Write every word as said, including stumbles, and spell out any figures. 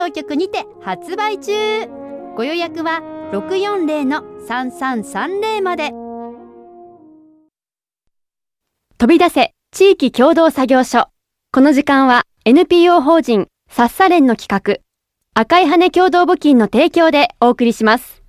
局にて発売中。ご予約は ろくよんゼロ のさんさんさんゼロ まで。 飛び出せ地域共同作業所。この時間は エヌピーオー 法人サッサ連の企画、赤い羽共同募金の提供でお送りします。